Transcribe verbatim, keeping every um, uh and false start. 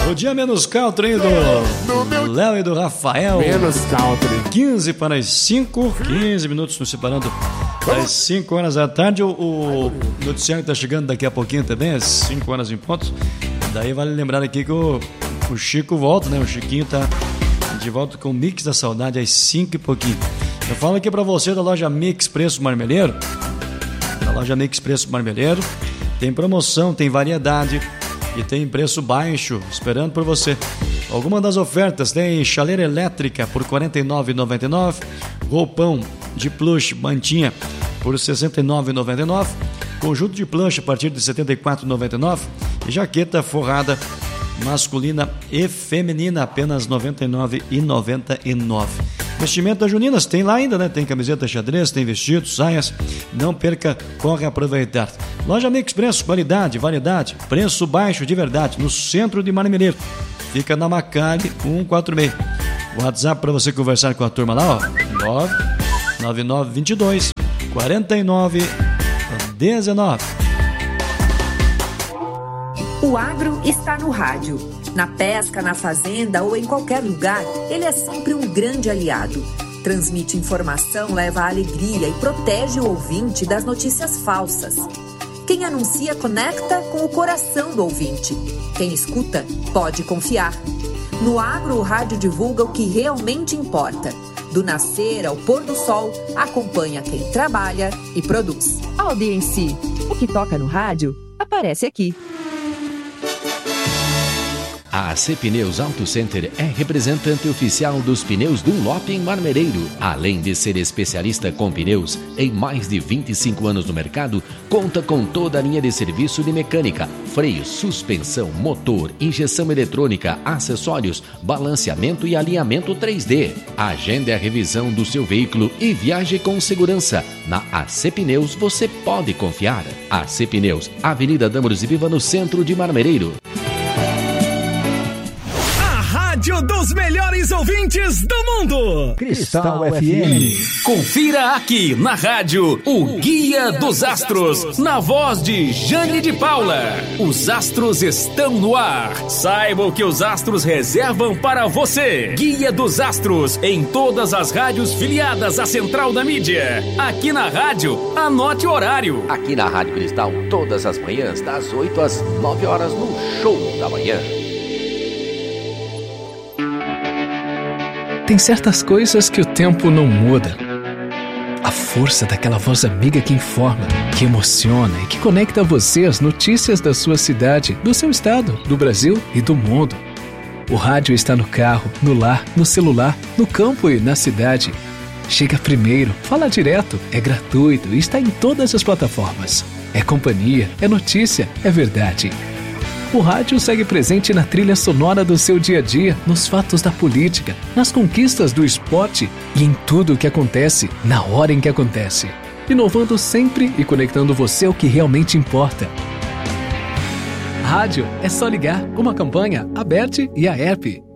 O dia menos country do Léo e do Rafael. Menos country. quinze para as cinco, quinze minutos nos separando das cinco horas da tarde. O, o noticiário está chegando daqui a pouquinho também, às cinco horas em ponto. Daí vale lembrar aqui que o, o Chico volta, né? O Chiquinho tá de volta com o Mix da Saudade às cinco e pouquinho. Eu falo aqui para você da loja Mix Preço Marmeleiro. Da loja Mix Preço Marmeleiro. Tem promoção, tem variedade e tem preço baixo esperando por você. Algumas das ofertas tem chaleira elétrica por quarenta e nove reais e noventa e nove centavos, roupão de plush mantinha por sessenta e nove reais e noventa e nove centavos, conjunto de plancha a partir de setenta e quatro reais e noventa e nove centavos e jaqueta forrada masculina e feminina apenas noventa e nove reais e noventa e nove centavos. Vestimenta juninas tem lá ainda, né? Tem camiseta xadrez, tem vestidos, saias. Não perca, corre aproveitar. Loja Mix Preço, qualidade, variedade, preço baixo de verdade, no centro de Marmeleiro. Fica na Macari cento e quarenta e seis. WhatsApp para você conversar com a turma lá, ó. nove nove nove dois dois quatro nove um nove. O agro está no rádio. Na pesca, na fazenda ou em qualquer lugar, ele é sempre um grande aliado. Transmite informação, leva alegria e protege o ouvinte das notícias falsas. Quem anuncia conecta com o coração do ouvinte. Quem escuta pode confiar. No agro, o rádio divulga o que realmente importa. Do nascer ao pôr do sol, acompanha quem trabalha e produz. Audiência. O que toca no rádio aparece aqui. A A C Pneus Auto Center é representante oficial dos pneus Dunlop em Marmeleiro. Além de ser especialista com pneus, em mais de vinte e cinco anos no mercado, conta com toda a linha de serviço de mecânica, freio, suspensão, motor, injeção eletrônica, acessórios, balanceamento e alinhamento três D. Agende a revisão do seu veículo e viaje com segurança. Na A C Pneus você pode confiar. A C Pneus, Avenida Dâmaros e Viva, no centro de Marmeleiro. Rádio dos melhores ouvintes do mundo. Cristal F M. Confira aqui na rádio o Guia dos Astros, na voz de Jane de Paula. Os astros estão no ar. Saiba o que os astros reservam para você. Guia dos Astros, em todas as rádios filiadas à Central da Mídia. Aqui na rádio, anote o horário. Aqui na Rádio Cristal, todas as manhãs, das oito às nove horas, no Show da Manhã. Tem certas coisas que o tempo não muda. A força daquela voz amiga que informa, que emociona e que conecta você às notícias da sua cidade, do seu estado, do Brasil e do mundo. O rádio está no carro, no lar, no celular, no campo e na cidade. Chega primeiro, fala direto, é gratuito e está em todas as plataformas. É companhia, é notícia, é verdade. O rádio segue presente na trilha sonora do seu dia a dia, nos fatos da política, nas conquistas do esporte e em tudo o que acontece, na hora em que acontece. Inovando sempre e conectando você ao que realmente importa. Rádio é só ligar, uma campanha, a Bert e a E R P.